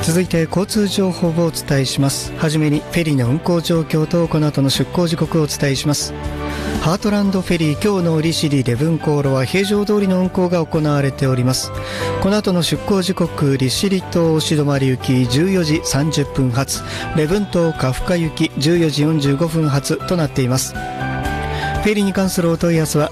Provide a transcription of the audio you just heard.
続いて交通情報をお伝えします。はじめにフェリーの運航状況とこの後の出港時刻をお伝えします。ハートランドフェリー今日の利尻礼文航路は平常通りの運航が行われております。この後の出港時刻、利尻島押止行き14時30分発、礼文島カフカ行き14時45分発となっています。フェリーに関するお問い合わせは